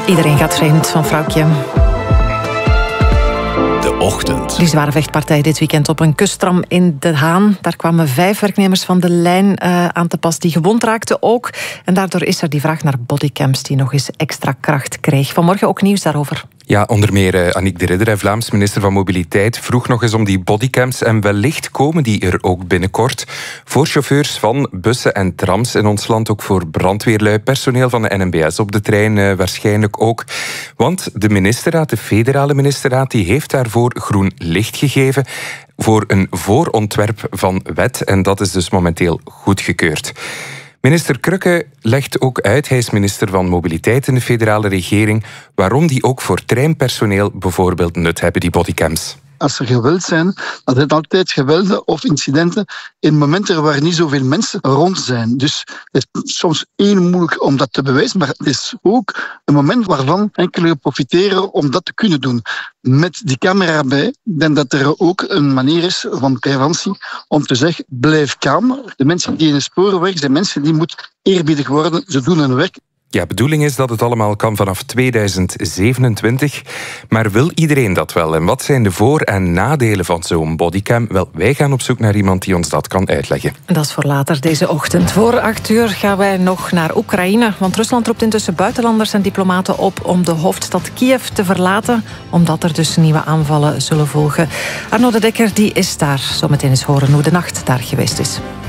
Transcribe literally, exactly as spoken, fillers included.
Iedereen gaat vreemd van vrouwtje. De ochtend. Die zware vechtpartij dit weekend op een kusttram in De Haan. Daar kwamen vijf werknemers van de lijn uh, aan te pas die gewond raakten ook. En daardoor is er die vraag naar bodycams die nog eens extra kracht kreeg. Vanmorgen ook nieuws daarover. Ja, onder meer uh, Annick de Ridder, Vlaams minister van Mobiliteit, vroeg nog eens om die bodycams. En wellicht komen die er ook binnenkort voor chauffeurs van bussen en trams in ons land. Ook voor brandweerlui, personeel van de N M B S op de trein uh, waarschijnlijk ook. Want de ministerraad, de federale ministerraad, die heeft daarvoor groen licht gegeven voor een voorontwerp van wet. En dat is dus momenteel goedgekeurd. Minister Krukke legt ook uit, hij is minister van Mobiliteit in de federale regering, waarom die ook voor treinpersoneel bijvoorbeeld nut hebben, die bodycams. Als er geweld zijn, dan zijn altijd gewelden of incidenten in momenten waar niet zoveel mensen rond zijn. Dus het is soms één moeilijk om dat te bewijzen, maar het is ook een moment waarvan enkele profiteren om dat te kunnen doen. Met die camera bij, ik denk dat er ook een manier is van preventie om te zeggen, blijf kalm. De mensen die in de sporen werken, zijn mensen die moeten eerbiedig worden. Ze doen hun werk. Ja, bedoeling is dat het allemaal kan vanaf tweeduizend zevenentwintig. Maar wil iedereen dat wel? En wat zijn de voor- en nadelen van zo'n bodycam? Wel, wij gaan op zoek naar iemand die ons dat kan uitleggen. Dat is voor later deze ochtend. Voor acht uur gaan wij nog naar Oekraïne. Want Rusland roept intussen buitenlanders en diplomaten op om de hoofdstad Kiev te verlaten. Omdat er dus nieuwe aanvallen zullen volgen. Arno de Dekker die is daar. Zometeen eens horen hoe de nacht daar geweest is.